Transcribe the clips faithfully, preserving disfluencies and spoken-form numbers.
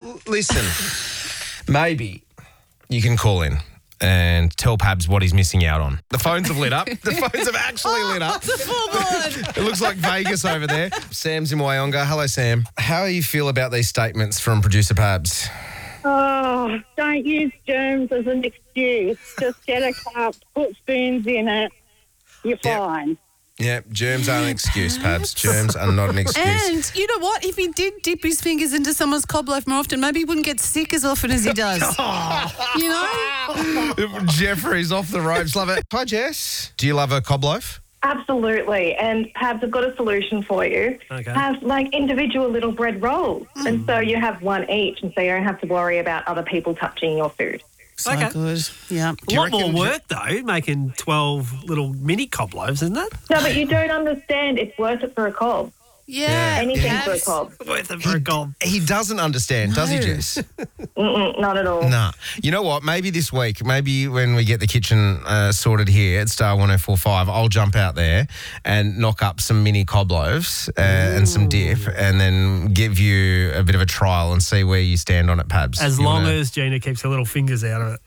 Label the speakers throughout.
Speaker 1: L- listen, maybe you can call in and tell Pabs what he's missing out on. The phones have lit up. The phones have actually lit up.
Speaker 2: It's a full blood.
Speaker 1: It looks like Vegas over there. Sam's in Wyonga. Hello, Sam. How do you feel about these statements from producer Pabs?
Speaker 3: Oh, don't use germs as an excuse. Just get a cup, put spoons in it. You're
Speaker 1: Yep.
Speaker 3: fine.
Speaker 1: Yeah, germs aren't an excuse, Pabs. Germs are not an excuse.
Speaker 2: And you know what? If he did dip his fingers into someone's cob loaf more often, maybe he wouldn't get sick as often as he does. You know?
Speaker 1: Jeffrey's off the ropes. Love it. Hi, Jess. Do you love a cob loaf?
Speaker 4: Absolutely. And Pabs, I've got a solution for you.
Speaker 5: Okay.
Speaker 4: Have like individual little bread rolls. And so you have one each, and so you don't have to worry about other people touching your food.
Speaker 2: So
Speaker 5: Okay.
Speaker 2: good. Yeah.
Speaker 5: A
Speaker 1: you
Speaker 5: lot more
Speaker 1: reckon-
Speaker 5: work, though, making twelve little mini cob loaves, isn't it?
Speaker 4: No, but you don't understand it's worth it for a cob.
Speaker 2: Yeah.
Speaker 4: Anything for a
Speaker 2: Pabs.
Speaker 4: cob.
Speaker 5: Worth it for a cob.
Speaker 1: He doesn't understand, does he,
Speaker 2: No.
Speaker 1: Jess?
Speaker 4: Mm-mm, not at all.
Speaker 1: Nah. You know what? Maybe this week, maybe when we get the kitchen uh, sorted here at Star one oh four five, I'll jump out there and knock up some mini cob loaves uh, and some dip and then give you a bit of a trial and see where you stand on it, Pabs.
Speaker 5: As
Speaker 1: You
Speaker 5: long
Speaker 1: wanna-
Speaker 5: as Gina keeps her little fingers out of it.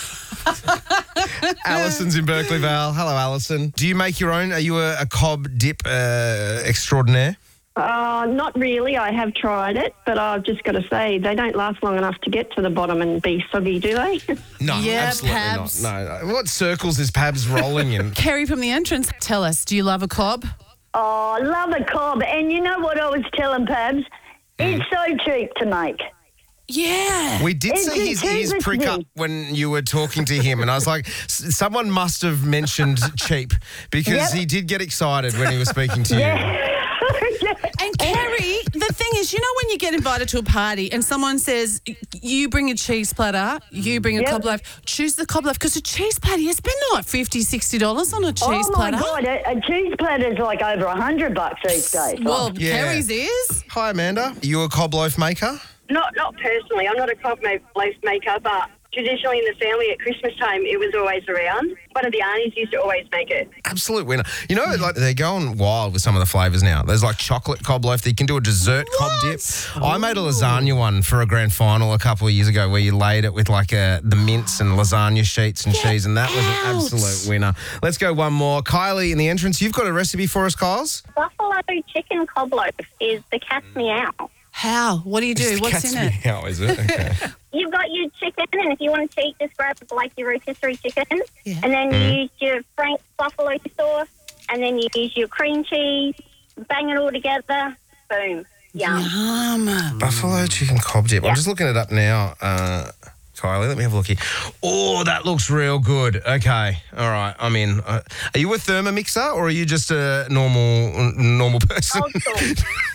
Speaker 1: Alison's in Berkeley Vale. Hello, Alison. Do you make your own? Are you a, a cob dip uh, extraordinaire?
Speaker 3: Uh, not really. I have tried it, but I've just got to say they don't last long enough to get to the bottom and be soggy, do they?
Speaker 1: No,
Speaker 2: Yeah,
Speaker 1: absolutely
Speaker 2: Pabs.
Speaker 1: not. No, no. What circles is Pabs rolling in?
Speaker 2: Kerry from the entrance, tell us, do you love a cob?
Speaker 3: Oh, love a cob. And you know what I was telling Pabs? It's so cheap to make.
Speaker 2: Yeah.
Speaker 1: We did
Speaker 3: It's
Speaker 1: see his
Speaker 3: a
Speaker 1: ears
Speaker 3: cheap
Speaker 1: prick up
Speaker 3: thing.
Speaker 1: when you were talking to him, and I was like, s- someone must have mentioned cheap because
Speaker 3: Yep.
Speaker 1: he did get excited when he was speaking to you.
Speaker 2: And Kerry, the thing is, you know when you get invited to a party and someone says, you bring a cheese platter, you bring a
Speaker 3: Yep.
Speaker 2: cob loaf, choose the cob loaf, because a cheese platter, you're spending like fifty dollars, sixty dollars on a cheese
Speaker 3: oh, my
Speaker 2: platter.
Speaker 3: God. A, a cheese platter's like over a hundred bucks these days.
Speaker 2: Well,
Speaker 1: Yeah.
Speaker 2: Kerry's is.
Speaker 1: Hi, Amanda. Are you a cob loaf maker?
Speaker 6: Not not personally. I'm not a cob ma- loaf maker, but traditionally in the family at Christmas time, it was always around. One of the aunties used to always make it.
Speaker 1: Absolute winner. You know, like they're going wild with some of the flavours now. There's like chocolate cob loaf. You can do a dessert cob dip. I made a lasagna one for a grand final a couple of years ago where you laid it with like a, the mince and lasagna sheets and cheese, and that was an
Speaker 2: out.
Speaker 1: absolute winner. Let's go one more. Kylie in the entrance. You've got a recipe for us, Kyles?
Speaker 7: Buffalo chicken cob loaf is the cat's meow.
Speaker 2: How? What do you do? What's
Speaker 1: Cat's
Speaker 2: in it?
Speaker 1: meow, is it? Okay.
Speaker 7: You've got your chicken, and if you want to cheat, just grab like your rotisserie chicken,
Speaker 2: Yeah.
Speaker 7: and then you use your Frank's buffalo sauce, and then you use your cream cheese, bang it all together, boom, yum.
Speaker 2: Yum.
Speaker 1: Buffalo chicken cob dip. I'm just looking it up now. Uh, Kylie, let me have a look here. Oh, that looks real good. Okay, all right, I'm in. Uh, are you a Thermomixer or are you just a normal normal person?
Speaker 7: Old school.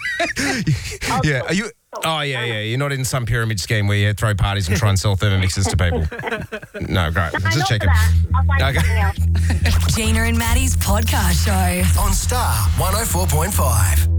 Speaker 1: Yeah, are you? Oh, yeah, yeah. You're not in some pyramid scheme where you throw parties and try and sell Thermomixers to people. No, great.
Speaker 7: No,
Speaker 1: Just
Speaker 7: not
Speaker 1: checking.
Speaker 7: for that. I'll find
Speaker 1: Okay.
Speaker 7: something else.
Speaker 8: Gina and Maddie's podcast show.
Speaker 9: On Star one oh four point five.